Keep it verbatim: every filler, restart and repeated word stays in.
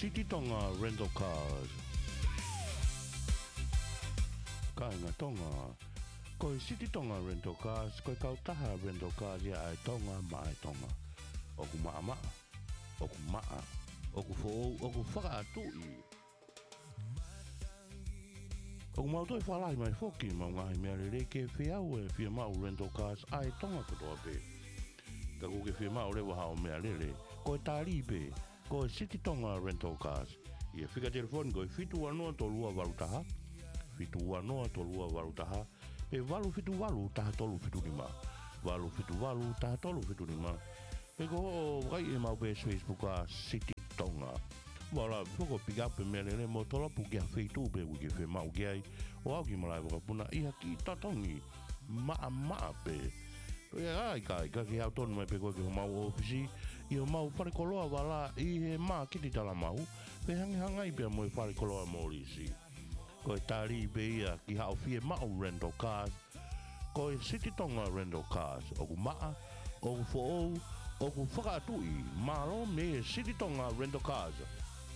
City Tonga Rental Cars. Kainga Tonga. Koe City Tonga Rental Cars, koe kautaha Rental Cars ia ai Tonga ma ai Tonga. Oku maa maa, oku maa, oku fo'ou, oku whakaatui. Oku mautoi whalai mai whoki, mau ngahi mea re ke whiau e whia mau Rental Cars ai Tonga katoa pe. Ka kuke whia mau rewa hao mea lele, koe tāri pe, koe City Tonga Rental Cars. Ia whika telefoni koe whitu anoa tolua warutaha, whitu anoa tolua warutaha, pe walu whitu walu taha tolu whitu lima, walu whitu walu taha tolu whitu lima. Pe ko o kai e mau pe Facebook a City Tonga. Wala, whoko pick up e mea lele mo tola puki a whitu pe wiki whi mau ki ai, o au ki malai waka puna iha ki tatongi, maa maa pe. E ai kai, ka ki hau tonu mai pe koe ki ho mau ofisi, i ho mau wharekoloa wala i he maa kiti tala mau, pe hangi hangai pe mo i wharekoloa morisi. Koe tari pe ia ki hau fie mau Rental Cars, koe City Tonga Rental Cars, oku maa, oku fo'ou, oku whakaatui, malo me City Tonga Rental Cars.